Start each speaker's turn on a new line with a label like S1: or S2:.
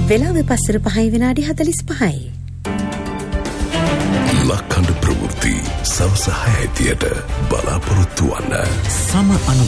S1: වෙලාව පස්සර 5:45.
S2: ලක්කන්ඩ ප්‍රවෘත්ති සවස 6:30ට බලාපොරොත්තු වන්න.
S3: සම අනුග